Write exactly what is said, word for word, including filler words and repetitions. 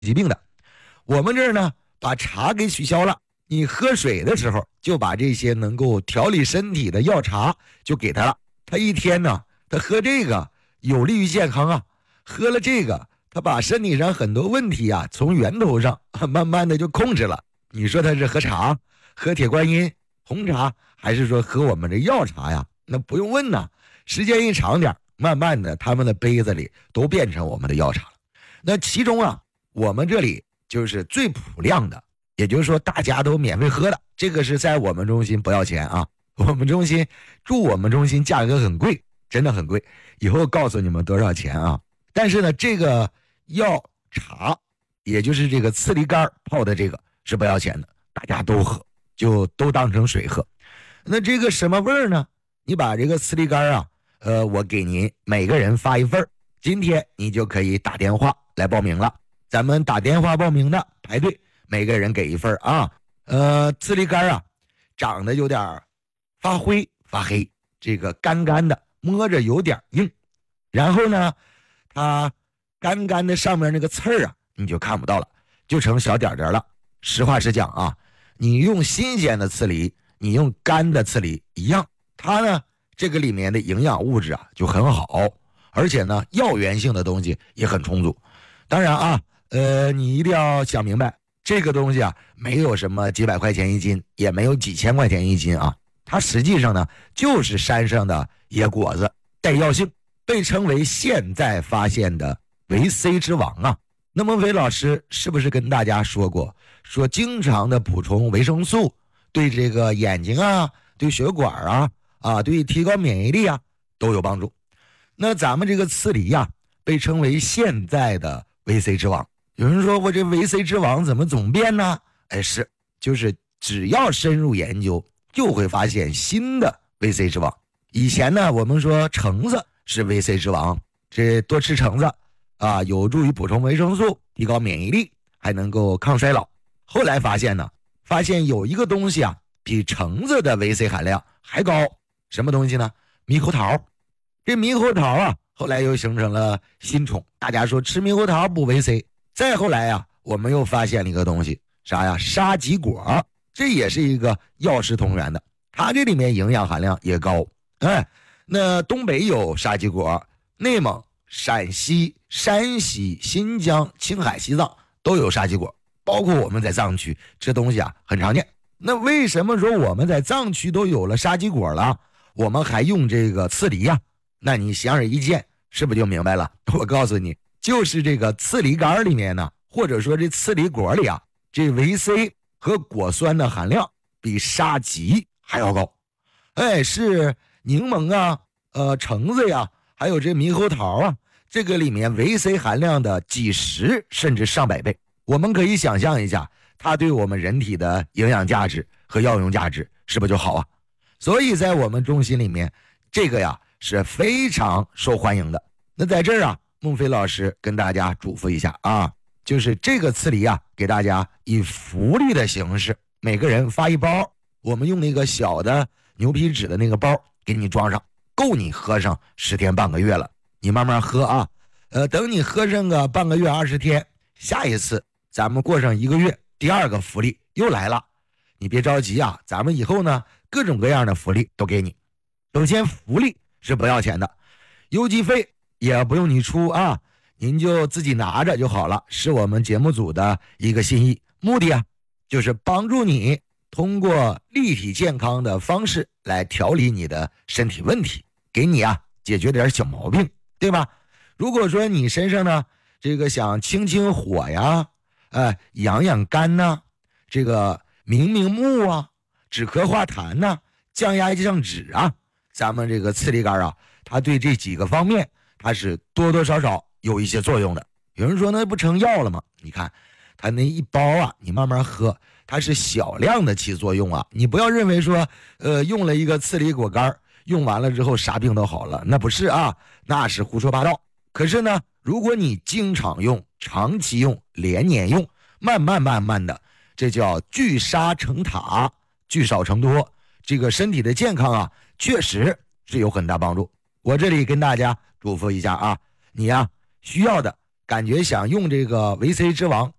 疾病的。我们这儿呢，把茶给取消了，你喝水的时候就把这些能够调理身体的药茶就给他了。他一天呢，他喝这个有利于健康啊，喝了这个，他把身体上很多问题啊从源头上慢慢的就控制了。你说他是喝茶、喝铁观音、红茶，还是说喝我们这药茶呀？那不用问呐，时间一长点，慢慢的他们的杯子里都变成我们的药茶了。那其中啊，我们这里就是最普量的，也就是说大家都免费喝的，这个是在我们中心不要钱啊。我们中心住我们中心价格很贵，真的很贵，以后告诉你们多少钱啊。但是呢，这个药茶，也就是这个刺梨干泡的这个是不要钱的，大家都喝，就都当成水喝。那这个什么味儿呢？你把这个刺梨干啊，呃，我给您每个人发一份，今天你就可以打电话来报名了。咱们打电话报名的排队，每个人给一份啊。呃，刺梨干啊，长得有点发灰发黑，这个干干的，摸着有点硬。然后呢，它干干的上面那个刺儿啊，你就看不到了，就成小点点了。实话实讲啊，你用新鲜的刺梨，你用干的刺梨一样，它呢这个里面的营养物质啊就很好，而且呢药源性的东西也很充足。当然啊，呃，你一定要想明白，这个东西啊没有什么几百块钱一斤，也没有几千块钱一斤啊，它实际上呢就是山上的野果子，带药性，被称为现在发现的维 C 之王啊。那么韦老师是不是跟大家说过，说经常的补充维生素对这个眼睛啊，对血管啊啊，对提高免疫力啊都有帮助。那咱们这个刺梨啊被称为现在的维 C 之王。有人说我这维 C 之王怎么总变呢？哎，是，就是只要深入研究就会发现新的维 C 之王。以前呢我们说橙子是维 C 之王，这多吃橙子啊，有助于补充维生素，提高免疫力，还能够抗衰老。后来发现呢，发现有一个东西啊比橙子的维 C 含量还高，什么东西呢？猕猴桃。这猕猴桃啊后来又形成了新宠，大家说吃猕猴桃补维 C。再后来啊我们又发现了一个东西，啥呀？沙棘果。这也是一个药食同源的，它这里面营养含量也高。哎，那东北有沙棘果，内蒙、陕西、山西、新疆、青海、西藏都有沙棘果，包括我们在藏区这东西啊很常见。那为什么说我们在藏区都有了沙棘果了，我们还用这个刺梨呀、啊？那你显而易见，是不是就明白了？我告诉你，就是这个刺梨干里面呢，或者说这刺梨果里啊，这维 C 和果酸的含量比沙棘还要高。哎，是柠檬啊，呃，橙子呀，还有这猕猴桃啊，这个里面维 C 含量的几十甚至上百倍。我们可以想象一下，它对我们人体的营养价值和药用价值是不是就好啊？所以在我们中心里面，这个呀是非常受欢迎的。那在这儿啊，孟非老师跟大家嘱咐一下啊，就是这个刺梨啊，给大家以福利的形式，每个人发一包，我们用那个小的牛皮纸的那个包给你装上，够你喝上十天半个月了。你慢慢喝啊，呃，等你喝上个半个月二十天，下一次咱们过上一个月，第二个福利又来了。你别着急啊，咱们以后呢各种各样的福利都给你。首先福利是不要钱的，邮寄费也不用你出啊，您就自己拿着就好了，是我们节目组的一个心意。目的啊就是帮助你通过立体健康的方式来调理你的身体问题，给你啊解决点小毛病，对吧？如果说你身上呢这个想清清火呀，呃养养肝呐，这个明明目啊，止咳化痰呐，降压降脂啊，咱们这个刺梨干啊，它对这几个方面它是多多少少有一些作用的。有人说那不成药了吗？你看它那一包啊，你慢慢喝，它是小量的起作用啊，你不要认为说呃用了一个刺梨果干用完了之后啥病都好了，那不是啊，那是胡说八道。可是呢，如果你经常用、长期用、连年用，慢慢慢慢的，这叫聚沙成塔，聚少成多，这个身体的健康啊确实是有很大帮助。我这里跟大家嘱咐一下啊，你呀、啊、需要的感觉想用这个维 C 之王，